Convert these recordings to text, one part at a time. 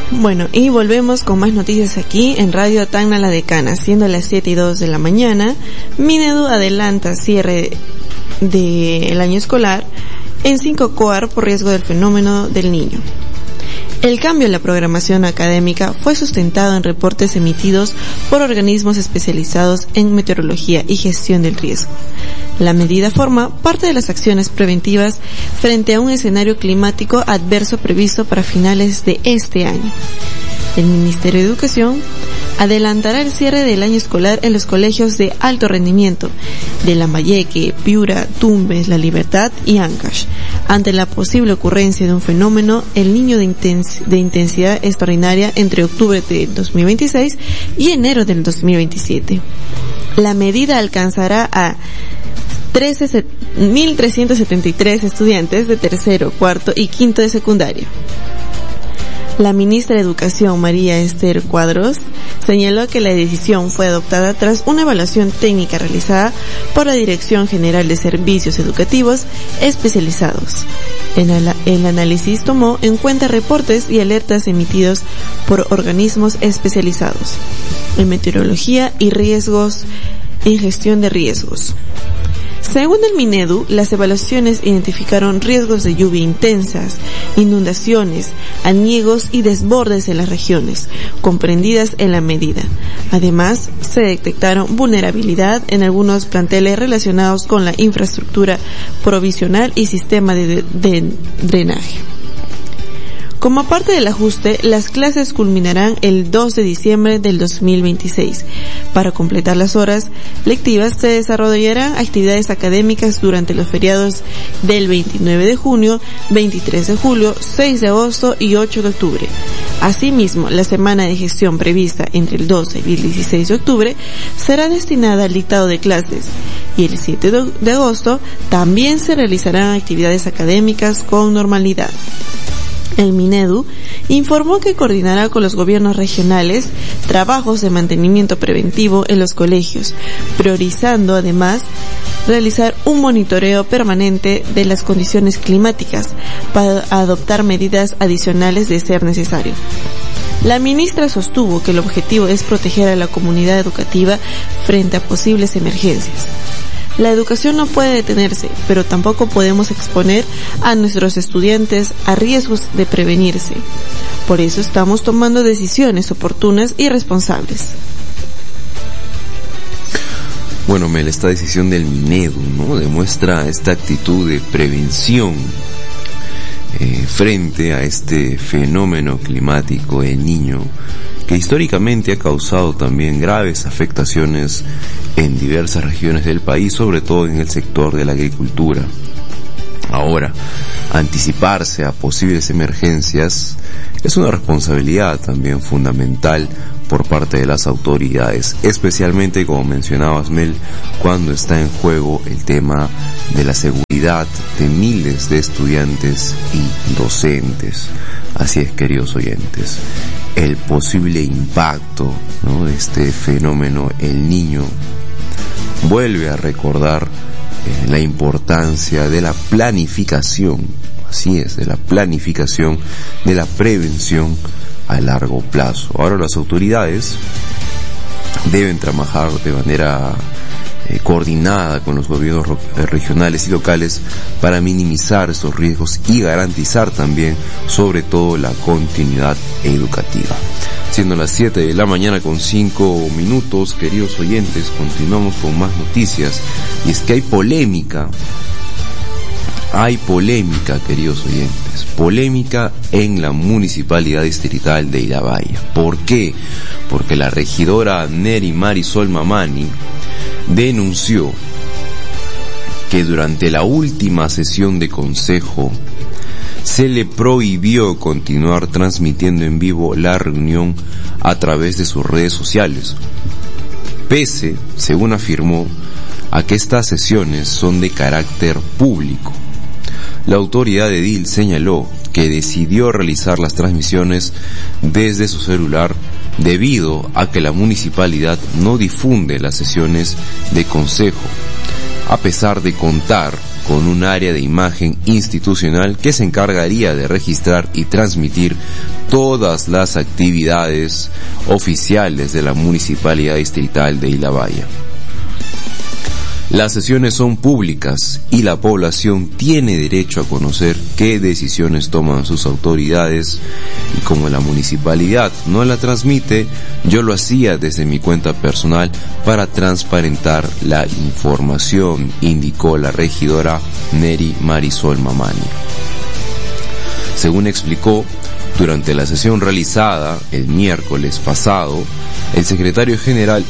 Bueno, y volvemos con más noticias aquí en Radio Tacna La Decana, siendo las 7:02 de la mañana. Minedu adelanta cierre del año escolar en 5 COAR por riesgo del fenómeno del Niño. El cambio en la programación académica fue sustentado en reportes emitidos por organismos especializados en meteorología y gestión del riesgo. La medida forma parte de las acciones preventivas frente a un escenario climático adverso previsto para finales de este año. El Ministerio de Educación adelantará el cierre del año escolar en los colegios de alto rendimiento de Lambayeque, Piura, Tumbes, La Libertad y Ancash, ante la posible ocurrencia de un fenómeno El Niño de intensidad extraordinaria entre octubre del 2026 y enero del 2027. La medida alcanzará a 1.373 estudiantes de tercero, cuarto y quinto de secundaria. La ministra de Educación, María Esther Cuadros, señaló que la decisión fue adoptada tras una evaluación técnica realizada por la Dirección General de Servicios Educativos Especializados. El análisis tomó en cuenta reportes y alertas emitidos por organismos especializados en meteorología y riesgos, en gestión de riesgos. Según el Minedu, las evaluaciones identificaron riesgos de lluvia intensas, inundaciones, aniegos y desbordes en las regiones comprendidas en la medida. Además, se detectaron vulnerabilidad en algunos planteles relacionados con la infraestructura provisional y sistema de drenaje. Como parte del ajuste, las clases culminarán el 2 de diciembre del 2026. Para completar las horas lectivas, se desarrollarán actividades académicas durante los feriados del 29 de junio, 23 de julio, 6 de agosto y 8 de octubre. Asimismo, la semana de gestión prevista entre el 12 y el 16 de octubre será destinada al dictado de clases, y el 7 de agosto también se realizarán actividades académicas con normalidad. El Minedu informó que coordinará con los gobiernos regionales trabajos de mantenimiento preventivo en los colegios, priorizando además realizar un monitoreo permanente de las condiciones climáticas para adoptar medidas adicionales de ser necesario. La ministra sostuvo que el objetivo es proteger a la comunidad educativa frente a posibles emergencias. La educación no puede detenerse, pero tampoco podemos exponer a nuestros estudiantes a riesgos de prevenirse. Por eso estamos tomando decisiones oportunas y responsables. Bueno, Mel, esta decisión del Minedu, ¿no?, demuestra esta actitud de prevención frente a este fenómeno climático El Niño, que históricamente ha causado también graves afectaciones en diversas regiones del país, sobre todo en el sector de la agricultura. Ahora, anticiparse a posibles emergencias es una responsabilidad también fundamental por parte de las autoridades, especialmente, como mencionabas, Mel, cuando está en juego el tema de la seguridad de miles de estudiantes y docentes. Así es, queridos oyentes, el posible impacto, ¿no?, de este fenómeno El Niño vuelve a recordar la importancia de la planificación, así es, de la planificación, de la prevención a largo plazo. Ahora las autoridades deben trabajar de manera coordinada con los gobiernos regionales y locales para minimizar estos riesgos y garantizar también, sobre todo, la continuidad educativa. Siendo las 7 de la mañana con 5 minutos, queridos oyentes, continuamos con más noticias, y es que hay polémica, queridos oyentes, polémica en la Municipalidad Distrital de Irabaya. ¿Por qué? Porque la regidora Neri Marisol Mamani denunció que durante la última sesión de consejo se le prohibió continuar transmitiendo en vivo la reunión a través de sus redes sociales, pese, según afirmó, a que estas sesiones son de carácter público. La autoridad edil señaló que decidió realizar las transmisiones desde su celular debido a que la municipalidad no difunde las sesiones de consejo, a pesar de contar con un área de imagen institucional que se encargaría de registrar y transmitir todas las actividades oficiales de la Municipalidad Distrital de Ilhabaya. Las sesiones son públicas y la población tiene derecho a conocer qué decisiones toman sus autoridades, y como la municipalidad no la transmite, yo lo hacía desde mi cuenta personal para transparentar la información, indicó la regidora Neri Marisol Mamani. Según explicó, durante la sesión realizada el miércoles pasado, el secretario general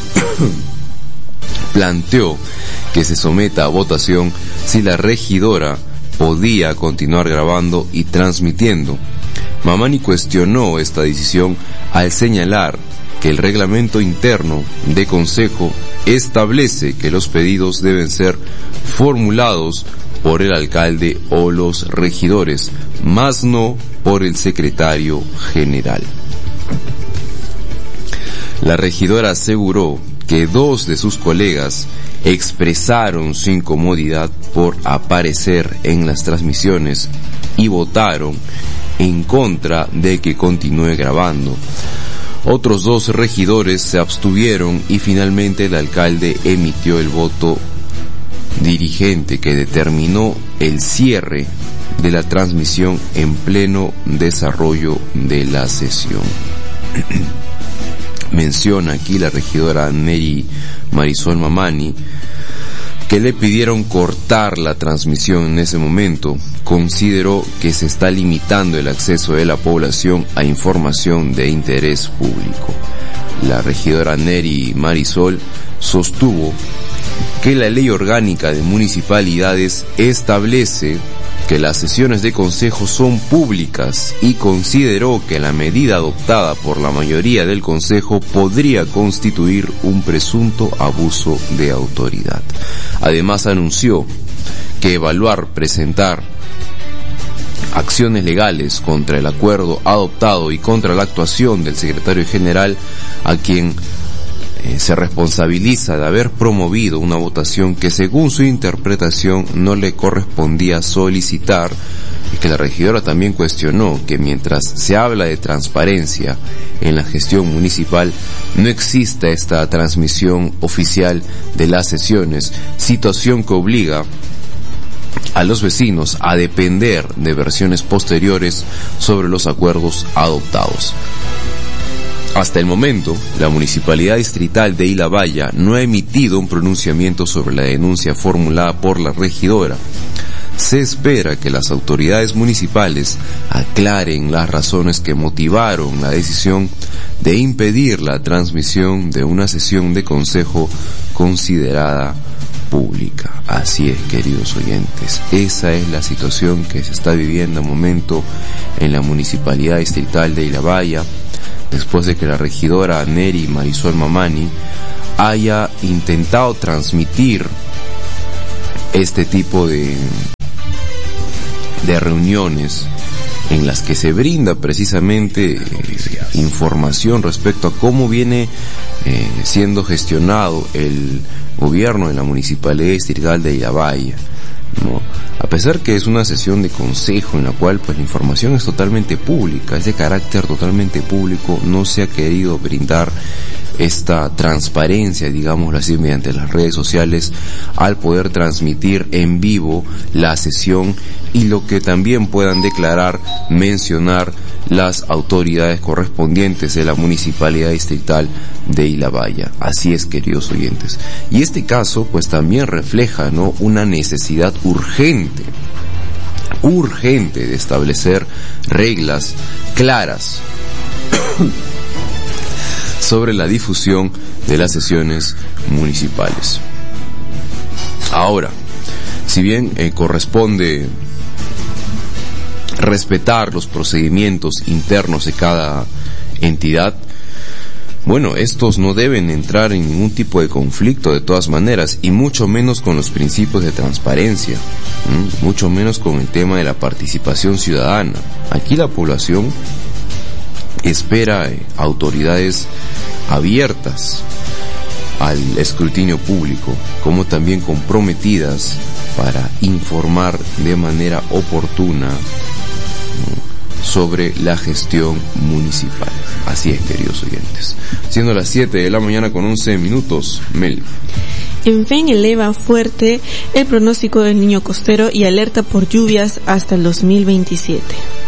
planteó que se someta a votación si la regidora podía continuar grabando y transmitiendo. Mamani cuestionó esta decisión al señalar que el reglamento interno de consejo establece que los pedidos deben ser formulados por el alcalde o los regidores, más no por el secretario general. La regidora aseguró que 2 de sus colegas expresaron su incomodidad por aparecer en las transmisiones y votaron en contra de que continúe grabando. Otros 2 regidores se abstuvieron y finalmente el alcalde emitió el voto dirigente que determinó el cierre de la transmisión en pleno desarrollo de la sesión. Menciona aquí la regidora Neri Marisol Mamani que le pidieron cortar la transmisión en ese momento. Consideró que se está limitando el acceso de la población a información de interés público. La regidora Neri Marisol sostuvo que la Ley Orgánica de Municipalidades establece que las sesiones de consejo son públicas y consideró que la medida adoptada por la mayoría del consejo podría constituir un presunto abuso de autoridad. Además anunció que presentar acciones legales contra el acuerdo adoptado y contra la actuación del secretario general, a quien se responsabiliza de haber promovido una votación que según su interpretación no le correspondía solicitar, y que la regidora también cuestionó que mientras se habla de transparencia en la gestión municipal, no exista esta transmisión oficial de las sesiones, situación que obliga a los vecinos a depender de versiones posteriores sobre los acuerdos adoptados. Hasta el momento, la Municipalidad Distrital de Ilhabaya no ha emitido un pronunciamiento sobre la denuncia formulada por la regidora. Se espera que las autoridades municipales aclaren las razones que motivaron la decisión de impedir la transmisión de una sesión de consejo considerada pública. Así es, queridos oyentes, esa es la situación que se está viviendo al momento en la Municipalidad Distrital de Ilhabaya, después de que la regidora Neri Marisol Mamani haya intentado transmitir este tipo de reuniones en las que se brinda precisamente información respecto a cómo viene siendo gestionado el gobierno de la Municipalidad Distrital de Ilhabaya, ¿no? A pesar que es una sesión de consejo en la cual pues la información es totalmente pública, es de carácter totalmente público, no se ha querido brindar esta transparencia, digámoslo así, mediante las redes sociales, al poder transmitir en vivo la sesión y lo que también puedan declarar, mencionar las autoridades correspondientes de la Municipalidad Distrital de Ilhabaya. Así es, queridos oyentes. Y este caso pues también refleja, ¿no?, una necesidad urgente de establecer reglas claras sobre la difusión de las sesiones municipales. Ahora, si bien corresponde respetar los procedimientos internos de cada entidad, bueno, estos no deben entrar en ningún tipo de conflicto de todas maneras, y mucho menos con los principios de transparencia, mucho menos con el tema de la participación ciudadana. Aquí la población espera autoridades abiertas al escrutinio público, como también comprometidas para informar de manera oportuna sobre la gestión municipal. Así es, queridos oyentes. Siendo las 7 de la mañana con 11 minutos, Mel. ENFEN eleva fuerte el pronóstico del niño costero y alerta por lluvias hasta el 2027.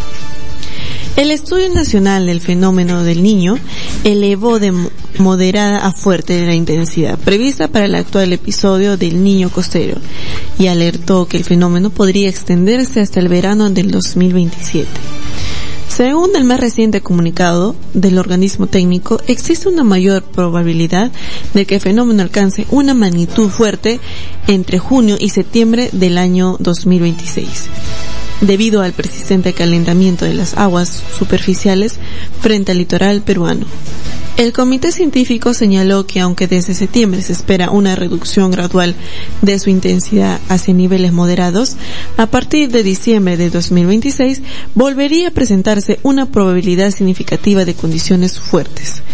El Estudio Nacional del Fenómeno del Niño elevó de moderada a fuerte la intensidad prevista para el actual episodio del Niño Costero y alertó que el fenómeno podría extenderse hasta el verano del 2027. Según el más reciente comunicado del organismo técnico, existe una mayor probabilidad de que el fenómeno alcance una magnitud fuerte entre junio y septiembre del año 2026. Debido al persistente calentamiento de las aguas superficiales frente al litoral peruano. El comité científico señaló que aunque desde septiembre se espera una reducción gradual de su intensidad hacia niveles moderados, a partir de diciembre de 2026 volvería a presentarse una probabilidad significativa de condiciones fuertes,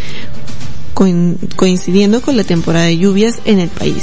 coincidiendo con la temporada de lluvias en el país.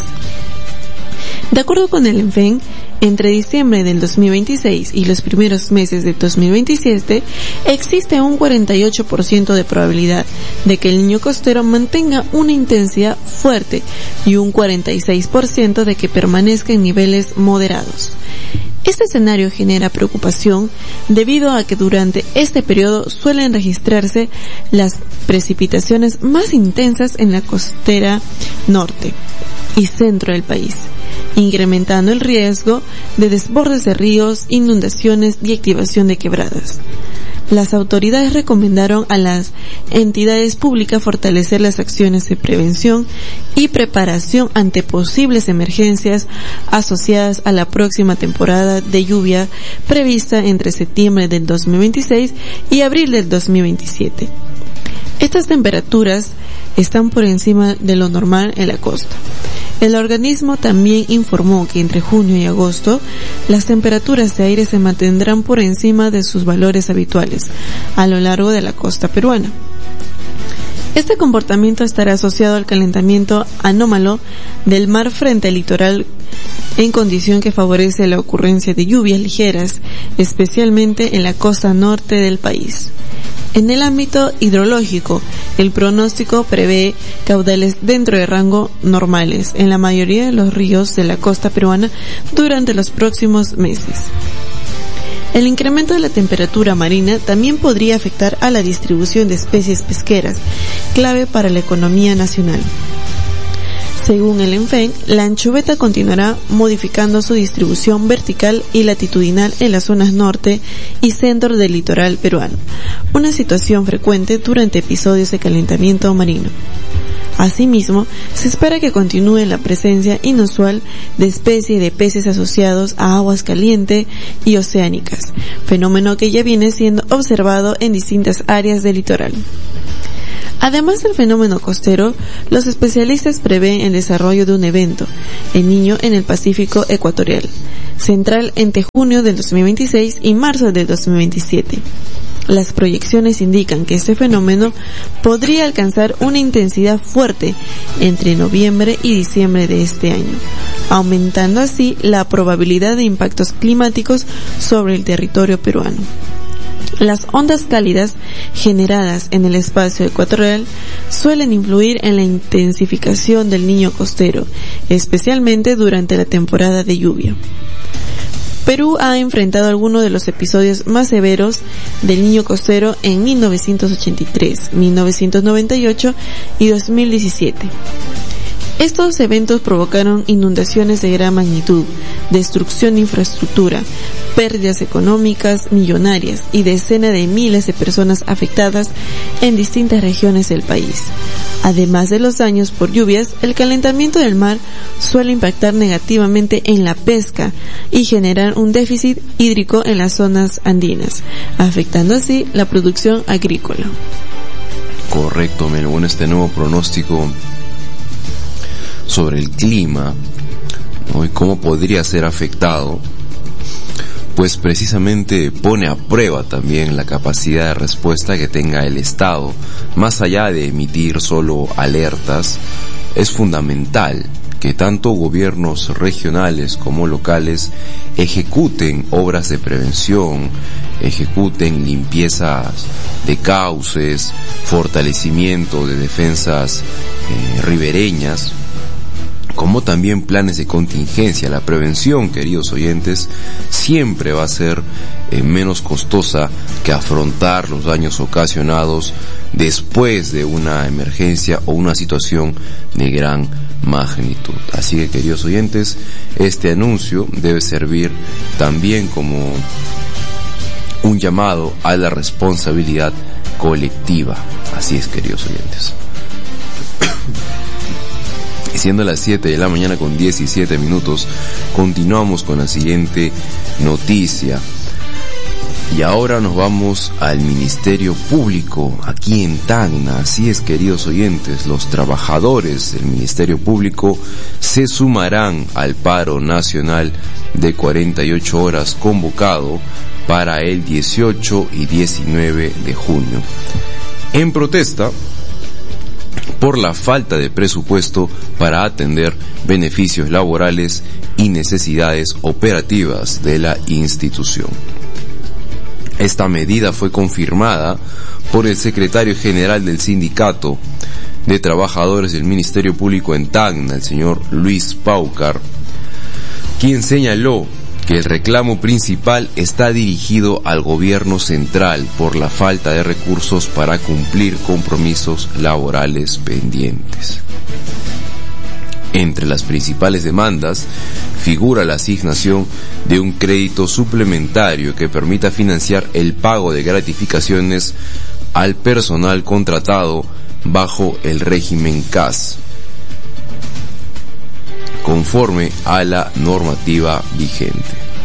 De acuerdo con el ENFEN, entre diciembre del 2026 y los primeros meses de 2027, existe un 48% de probabilidad de que el niño costero mantenga una intensidad fuerte y un 46% de que permanezca en niveles moderados. Este escenario genera preocupación debido a que durante este periodo suelen registrarse las precipitaciones más intensas en la costera norte y centro del país, incrementando el riesgo de desbordes de ríos, inundaciones y activación de quebradas. Las autoridades recomendaron a las entidades públicas fortalecer las acciones de prevención y preparación ante posibles emergencias asociadas a la próxima temporada de lluvia prevista entre septiembre del 2026 y abril del 2027. Estas temperaturas están por encima de lo normal en la costa. El organismo también informó que entre junio y agosto las temperaturas de aire se mantendrán por encima de sus valores habituales a lo largo de la costa peruana. Este comportamiento estará asociado al calentamiento anómalo del mar frente al litoral, en condición que favorece la ocurrencia de lluvias ligeras, especialmente en la costa norte del país. En el ámbito hidrológico, el pronóstico prevé caudales dentro de rango normales en la mayoría de los ríos de la costa peruana durante los próximos meses. El incremento de la temperatura marina también podría afectar a la distribución de especies pesqueras, clave para la economía nacional. Según el ENFEN, la anchoveta continuará modificando su distribución vertical y latitudinal en las zonas norte y centro del litoral peruano, una situación frecuente durante episodios de calentamiento marino. Asimismo, se espera que continúe la presencia inusual de especies de peces asociados a aguas calientes y oceánicas, fenómeno que ya viene siendo observado en distintas áreas del litoral. Además del fenómeno costero, los especialistas prevén el desarrollo de un evento, el Niño en el Pacífico Ecuatorial, central entre junio del 2026 y marzo del 2027. Las proyecciones indican que este fenómeno podría alcanzar una intensidad fuerte entre noviembre y diciembre de este año, aumentando así la probabilidad de impactos climáticos sobre el territorio peruano. Las ondas cálidas generadas en el espacio ecuatorial suelen influir en la intensificación del niño costero, especialmente durante la temporada de lluvia. Perú ha enfrentado algunos de los episodios más severos del niño costero en 1983, 1998 y 2017. Estos eventos provocaron inundaciones de gran magnitud, destrucción de infraestructura, pérdidas económicas millonarias y decenas de miles de personas afectadas en distintas regiones del país. Además de los daños por lluvias, el calentamiento del mar suele impactar negativamente en la pesca y generar un déficit hídrico en las zonas andinas, afectando así la producción agrícola. Correcto, Mel. Bueno, este nuevo pronóstico sobre el clima, ¿no?, y cómo podría ser afectado, pues precisamente pone a prueba también la capacidad de respuesta que tenga el Estado, más allá de emitir solo alertas es fundamental que tanto gobiernos regionales como locales ejecuten obras de prevención, ejecuten limpiezas de cauces, fortalecimiento de defensas ribereñas, como también planes de contingencia. La prevención, queridos oyentes, siempre va a ser menos costosa que afrontar los daños ocasionados después de una emergencia o una situación de gran magnitud. Así que, queridos oyentes, este anuncio debe servir también como un llamado a la responsabilidad colectiva. Así es, queridos oyentes. Siendo las 7 de la mañana con 17 minutos, continuamos con la siguiente noticia. Y ahora nos vamos al Ministerio Público, aquí en Tacna. Así es, queridos oyentes, los trabajadores del Ministerio Público se sumarán al paro nacional de 48 horas convocado para el 18 y 19 de junio. En protesta por la falta de presupuesto para atender beneficios laborales y necesidades operativas de la institución. Esta medida fue confirmada por el secretario general del Sindicato de Trabajadores del Ministerio Público en Tacna, el señor Luis Paucar, quien señaló que el reclamo principal está dirigido al gobierno central por la falta de recursos para cumplir compromisos laborales pendientes. Entre las principales demandas figura la asignación de un crédito suplementario que permita financiar el pago de gratificaciones al personal contratado bajo el régimen CAS, conforme a la normativa vigente.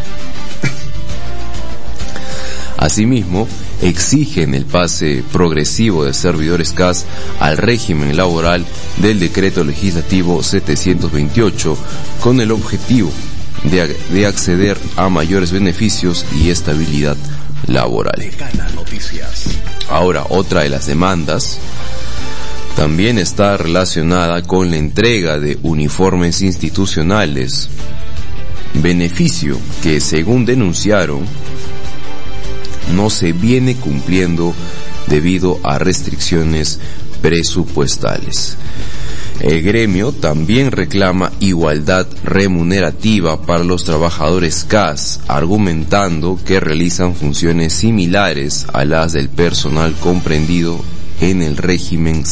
Asimismo, exigen el pase progresivo de servidores CAS al régimen laboral del decreto legislativo 728 con el objetivo de acceder a mayores beneficios y estabilidad laboral. Ahora, otra de las demandas también está relacionada con la entrega de uniformes institucionales, beneficio que, según denunciaron, no se viene cumpliendo debido a restricciones presupuestales. El gremio también reclama igualdad remunerativa para los trabajadores CAS, argumentando que realizan funciones similares a las del personal comprendido en el régimen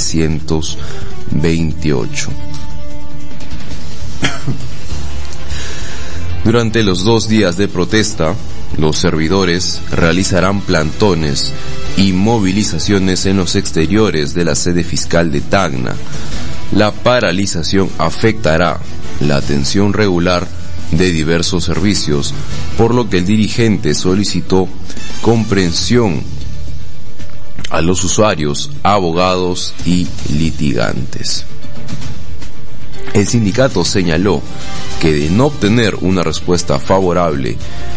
728. Durante los 2 días de protesta, los servidores realizarán plantones y movilizaciones en los exteriores de la sede fiscal de Tacna. La paralización afectará la atención regular de diversos servicios, por lo que el dirigente solicitó comprensión a los usuarios, abogados y litigantes. El sindicato señaló que de no obtener una respuesta favorable